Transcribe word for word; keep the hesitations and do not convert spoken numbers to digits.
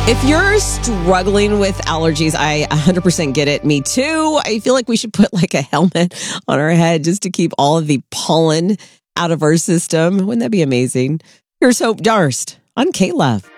If you're struggling with allergies, I one hundred percent get it. Me too. I feel like we should put like a helmet on our head just to keep all of the pollen out of our system. Wouldn't that be amazing? Here's Hope Darst on K-Love.